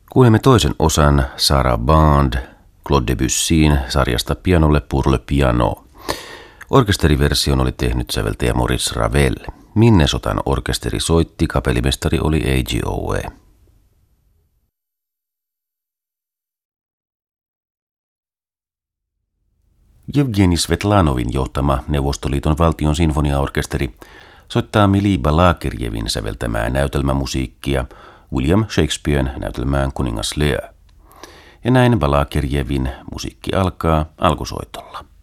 Kuulemme toisen osan Sarabande Claude Debussyin sarjasta Pianolle pour le piano. Orkesteriversion oli tehnyt säveltäjä Maurice Ravel. Minnesotan orkesteri soitti, kapellimestari oli A.G. Owe. Jevgeni Svetlanovin johtama Neuvostoliiton valtion sinfoniaorkesteri soittaa Mili Balakerjevin säveltämää näytelmämusiikkia William Shakespearen näytelmään Kuningas Lear. Ja näin Balakerjevin musiikki alkaa alkusoitolla.